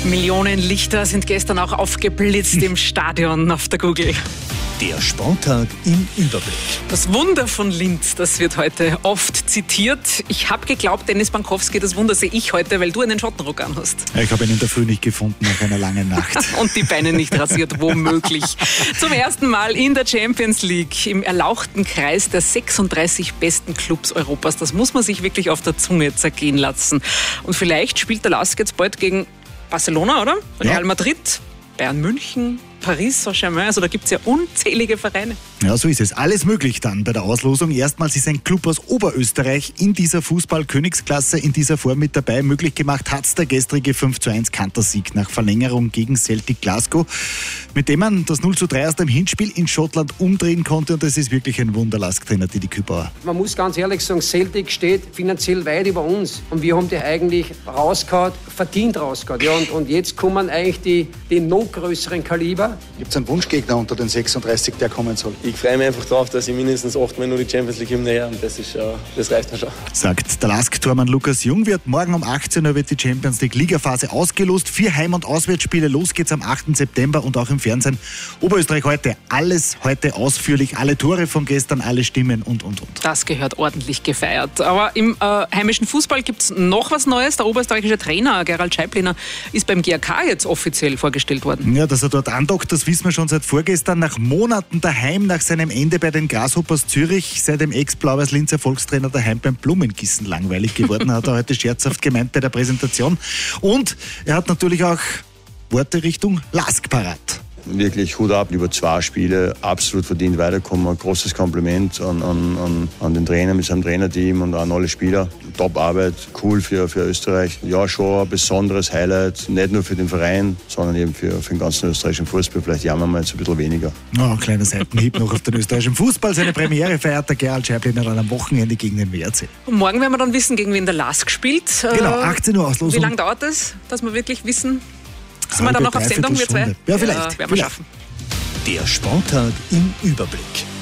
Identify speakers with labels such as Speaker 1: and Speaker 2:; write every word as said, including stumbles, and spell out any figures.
Speaker 1: Millionen Lichter sind gestern auch aufgeblitzt im Stadion auf der Google.
Speaker 2: Der Sporttag im Überblick.
Speaker 1: Das Wunder von Linz, das wird heute oft zitiert. Ich habe geglaubt, Dennis Bankowski, das Wunder sehe ich heute, weil du einen Schottenrock anhast.
Speaker 2: Ich habe ihn in der Früh nicht gefunden nach einer langen Nacht.
Speaker 1: Und die Beine nicht rasiert, womöglich. Zum ersten Mal in der Champions League im erlauchten Kreis der sechsunddreißig besten Clubs Europas. Das muss man sich wirklich auf der Zunge zergehen lassen. Und vielleicht spielt der Lask jetzt bald gegen Barcelona, oder? Real
Speaker 2: Ja.
Speaker 1: Madrid, Bayern München, Paris Saint-Germain, also da gibt es ja unzählige Vereine.
Speaker 2: Ja, so ist es. Alles möglich dann bei der Auslosung. Erstmals ist ein Club aus Oberösterreich in dieser Fußball-Königsklasse in dieser Form mit dabei. Möglich gemacht hat es der gestrige fünf zu eins Kantersieg nach Verlängerung gegen Celtic Glasgow, mit dem man das null zu drei aus dem Hinspiel in Schottland umdrehen konnte. Und das ist wirklich ein Wunder, Lask-Trainer Didi Kübauer.
Speaker 3: Man muss ganz ehrlich sagen, Celtic steht finanziell weit über uns. Und wir haben die eigentlich rausgehauen, verdient rausgehauen. Ja, und, und jetzt kommen eigentlich die, die noch größeren Kaliber.
Speaker 4: Gibt es einen Wunschgegner unter den sechsunddreißig, der kommen soll?
Speaker 5: Ich freue mich einfach darauf, dass ich mindestens achtmal nur die Champions League Hymne her und das, ist, uh, das reicht mir schon.
Speaker 2: Sagt der Lask-Tormann Lukas Jung. Wird morgen um achtzehn Uhr wird die Champions League Ligaphase ausgelost. Vier Heim- und Auswärtsspiele. Los geht's am achten September und auch im Fernsehen. Oberösterreich heute. Alles heute ausführlich. Alle Tore von gestern, alle Stimmen und, und, und.
Speaker 1: Das gehört ordentlich gefeiert. Aber im äh, heimischen Fußball gibt es noch was Neues. Der oberösterreichische Trainer Gerald Scheibliner ist beim G A K jetzt offiziell vorgestellt worden.
Speaker 2: Ja, dass er dort andockt, das wissen wir schon seit vorgestern. Nach Monaten daheim, nach seinem Ende bei den Grasshoppers Zürich, seit dem Ex-Blau-Weiß-Linz Erfolgstrainer daheim beim Blumengießen langweilig geworden, hat er heute scherzhaft gemeint bei der Präsentation. Und er hat natürlich auch Worte Richtung Lask parat.
Speaker 6: Wirklich Hut ab, über zwei Spiele, absolut verdient weiterkommen. Ein großes Kompliment an, an, an, an den Trainer mit seinem Trainerteam und an alle Spieler. Top-Arbeit, cool für, für Österreich. Ja, schon ein besonderes Highlight, nicht nur für den Verein, sondern eben für, für den ganzen österreichischen Fußball. Vielleicht jammern wir jetzt ein bisschen weniger.
Speaker 2: Oh, ein kleiner Seitenhieb noch auf den österreichischen Fußball. Seine Premiere feiert der Gerald Scheibliner dann am Wochenende gegen den W R C.
Speaker 1: Und morgen werden wir dann wissen, gegen wen der Lask spielt.
Speaker 2: Genau, achtzehn Uhr Auslosung.
Speaker 1: Wie lange dauert das, dass wir wirklich wissen? Sind wir dann noch auf
Speaker 2: Halbe,
Speaker 1: Sendung, wir zwei?
Speaker 2: Dreiviertelstunde. Ja, vielleicht.
Speaker 1: Ja, werden wir
Speaker 2: vielleicht.
Speaker 1: schaffen.
Speaker 2: Der Sporttag im Überblick.